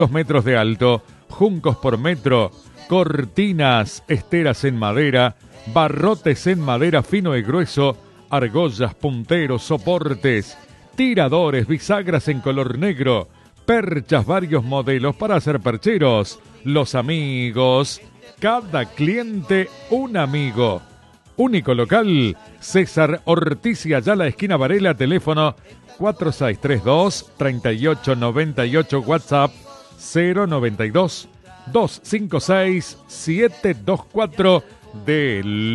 metros de alto, juncos por metro, cortinas, esteras en madera, barrotes en madera fino y grueso, argollas, punteros, soportes, tiradores, bisagras en color negro, perchas, varios modelos para hacer percheros. Los amigos, cada cliente un amigo. Único local, César Ortiz y Ayala, esquina Varela, teléfono 4632-3898, WhatsApp 092-256-724 del